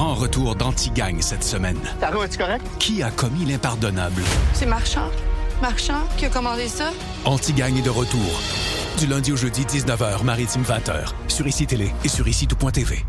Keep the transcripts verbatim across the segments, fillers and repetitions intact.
grand retour d'Anti-Gang cette semaine. Taro, es-tu correct? Qui a commis l'impardonnable? C'est Marchand. Marchand qui a commandé ça. Anti-Gang est de retour. Du lundi au jeudi, dix-neuf heures, Maritime vingt heures. Sur Ici Télé et sur ici tout point t v.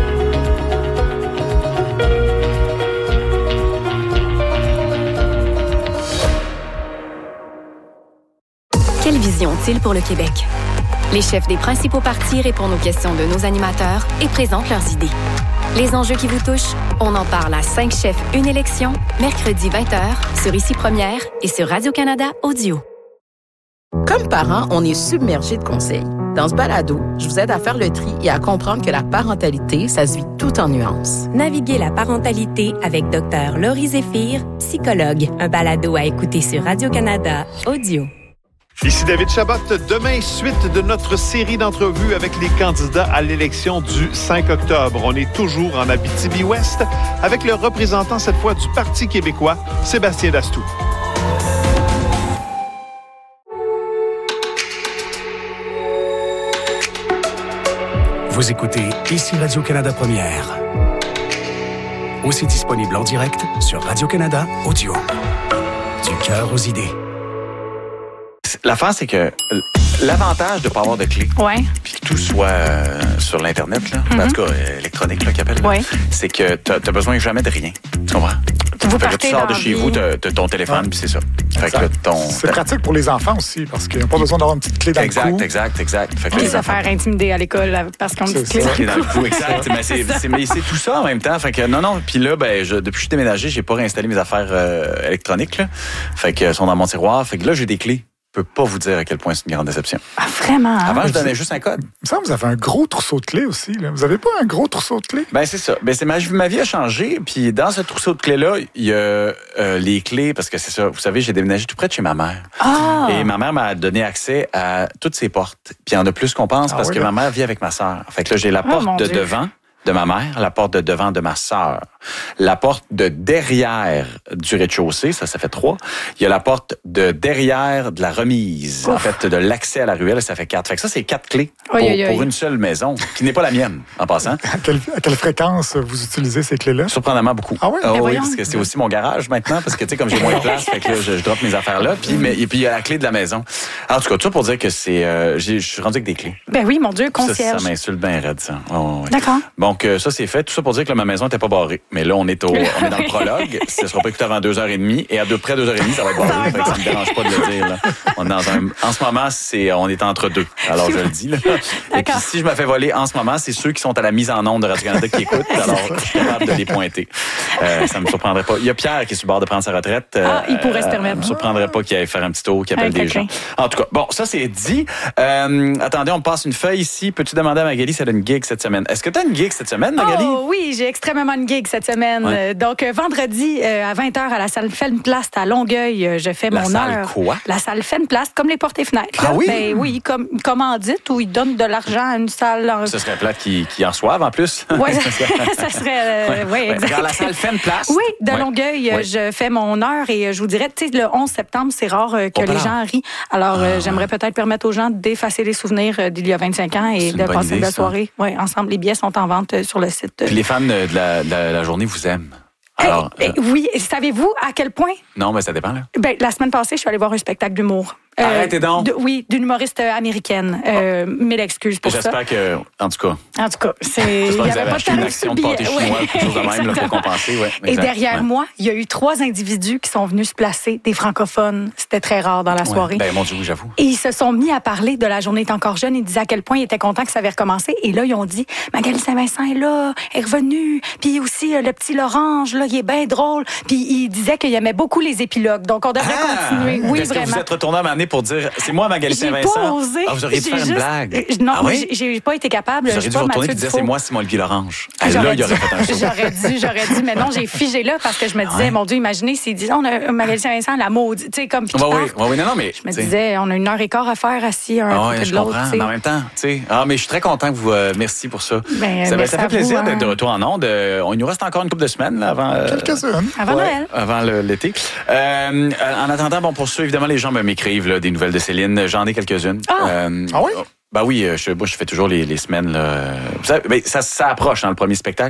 Quelle vision ont-ils pour le Québec? Les chefs des principaux partis répondent aux questions de nos animateurs et présentent leurs idées. Les enjeux qui vous touchent, on en parle à cinq chefs, une élection, mercredi vingt heures, sur Ici Première et sur Radio-Canada Audio. Comme parents, on est submergés de conseils. Dans ce balado, je vous aide à faire le tri et à comprendre que la parentalité, ça se vit tout en nuances. Naviguez la parentalité avec Dr Laurie Zéphir, psychologue. Un balado à écouter sur Radio-Canada Audio. Ici David Chabot. Demain, suite de notre série d'entrevues avec les candidats à l'élection du cinq octobre. On est toujours en Abitibi-Ouest avec le représentant cette fois du Parti québécois, Sébastien Dastou. Vous écoutez Ici Radio-Canada Première. Aussi disponible en direct sur Radio-Canada Audio. Du cœur aux idées. L'affaire, c'est que l'avantage de ne pas avoir de clé, ouais. puis que tout soit euh, sur l'Internet, là, mm-hmm. en tout cas euh, électronique, là, qu'il appelle, là, ouais. c'est que tu n'as besoin jamais de rien. Tu comprends? Vous fait que tu sors de chez vous, tu as ton téléphone, puis c'est ça. Fait que là, ton, c'est pratique pour les enfants aussi, parce qu'ils n'ont pas besoin d'avoir une petite clé dans exact, le cou. Exact, exact, exact. Fait que les les enfants faire intimider à l'école parce qu'on a une petite clé, clé dans le cou. Exact. mais, c'est, c'est, mais c'est tout ça en même temps. Fait que non, non. Puis là, ben, je, depuis que je suis déménagé, j'ai pas réinstallé mes affaires euh, électroniques. Là. Fait que sont dans mon tiroir. Fait que là, j'ai des clés. Je peux pas vous dire à quel point c'est une grande déception. Ah, vraiment? Hein? Avant, je donnais juste un code. Il me semble que vous avez un gros trousseau de clés aussi. Là. Vous avez pas un gros trousseau de clés? Ben c'est ça. Ben c'est ma, ma vie a changé. Puis dans ce trousseau de clés-là, il y a euh, les clés, parce que c'est ça. Vous savez, j'ai déménagé tout près de chez ma mère. Ah! Et ma mère m'a donné accès à toutes ses portes. Puis il y en a plus qu'on pense, ah, parce oui, que là. Ma mère vit avec ma sœur. Fait que là, j'ai la porte oh, de Dieu. devant de ma mère, la porte de devant de ma sœur, la porte de derrière du rez-de-chaussée, ça, ça fait trois. Il y a la porte de derrière de la remise, Ouf. en fait, de l'accès à la ruelle, ça fait quatre. Fait que ça, c'est quatre clés pour, oui, oui, oui. pour une seule maison, qui n'est pas la mienne, en passant. À quelle, à quelle fréquence vous utilisez ces clés-là? Surprenamment beaucoup. Ah oui? Oh, oui, parce que c'est aussi mon garage maintenant, parce que, tu sais, comme j'ai moins de place, fait que là, je, je drop mes affaires là, puis, mais, et puis il y a la clé de la maison. Alors, en tout cas, tout ça pour dire que c'est, euh, je suis rendu avec des clés. Ben oui, mon Dieu, concierge. Ça, ça m'insulte bien raide, ça. Oh, oui. D'accord. Donc, ça, c'est fait. Tout ça pour dire que là, ma maison n'était pas barrée. Mais là, on est, au, on est dans le prologue. Ce ne sera pas écouté avant deux heures et demie. Et à peu près deux heures et demie, ça va être barré. Ça ne me dérange pas de le dire. Là. On est dans un, en ce moment, c'est, on est entre deux. Alors, je le dis. Là. Et puis, si je me fais voler en ce moment, c'est ceux qui sont à la mise en onde de Radio-Canada qui écoutent. Alors, je suis capable de les pointer. Euh, ça ne me surprendrait pas. Il y a Pierre qui est sur le bord de prendre sa retraite. Ah, il pourrait euh, se permettre. Ça ne me surprendrait pas qu'il aille faire un petit tour, qu'il appelle Avec des gens. En tout cas, bon, ça, c'est dit. Euh, attendez, on me passe une feuille ici. Peux-tu demander à Magali si elle a une gig cette semaine? Est-ce que tu as une gig cette semaine, Magali? Oh oui, j'ai extrêmement une gig cette semaine. Ouais. Donc, euh, vendredi euh, à vingt heures à la salle Fenplast à Longueuil, euh, je fais la mon salle heure. Quoi? La salle Fenplast, comme les portes et fenêtres. Ah oui? Ben oui, comme commandite où ils donnent de l'argent à une salle. En... Ce serait plate qui, qui en reçoivent en plus. Oui, ça serait. Euh, ouais, ouais, exact. Dans la salle Fenplast. Oui, de ouais. Longueuil, ouais. je fais mon heure et je vous dirais, tu sais, le onze septembre, c'est rare que oh, les gens rient. Alors, ah. euh, j'aimerais peut-être permettre aux gens d'effacer les souvenirs d'il y a vingt-cinq ans et de passer de la soirée. Oui, ensemble. Les billets sont en vente sur le site. Puis les fans de la, de la, la journée vous aiment. Alors, hey, euh... Oui, savez-vous à quel point? Non, mais ça dépend, là. Ben, la semaine passée, je suis allée voir un spectacle d'humour. Euh, Arrêtez donc. De, oui, d'une humoriste américaine. Euh, oh. Mille excuses pour J'espère ça. J'espère que, en tout cas. En tout cas, c'est. Il y avait pas de une action de pâté chinois, ouais. quelque chose de même, là, pour compenser. Ouais, et derrière ouais. moi, il y a eu trois individus qui sont venus se placer, des francophones. C'était très rare dans la soirée. Ouais. Ben, mon Dieu, oui, j'avoue. Et ils se sont mis à parler de La journée est encore jeune. Ils disaient à quel point ils étaient contents que ça avait recommencé. Et là, ils ont dit, Magali Saint-Vincent est là, est revenue. Puis aussi, le petit Lorange, là, il est bien drôle. Puis ils disaient qu'ils aimaient beaucoup les épilogues. Donc, on devrait ah, continuer. Oui, est-ce vraiment. Que vous êtes retourné à m'amener pour dire, c'est moi, Magali Saint-Vincent. J'ai pas osé. Ah, vous auriez dû faire juste... une blague. Non, ah, oui? j'ai pas été capable. Vous auriez dû vous retourner et dire, c'est moi, Simon-Olivier Lorange. Ah, là, il y aurait fait un show. J'aurais dû, j'aurais dû. Mais non, j'ai figé là parce que je me disais, ouais. mon Dieu, imaginez s'ils disaient, on a Magali Saint-Vincent, la maudite, tu sais, comme puis bah, oui, oui, oui, non, non, mais. Je me disais, on a une heure et quart à faire assis un ah, côté ouais, de l'autre. Mais en même temps, tu sais. Ah, mais je suis très content que vous. Euh, merci pour ça. Ben, ça, ben, ça fait plaisir vous, d'être hein. de retour en ondes. Euh, il nous reste encore une couple de semaines là, avant. Euh, Quelques-unes. Avant ouais, Noël. Avant le, l'été. Euh, en attendant, bon, pour ceux, évidemment, les gens me m'écrivent là, des nouvelles de Céline. J'en ai quelques-unes. Ah, euh, ah oui? Ben oui, je, moi, je fais toujours les, les semaines. Là. Vous savez, ben, ça, ça approche, hein, le premier spectacle.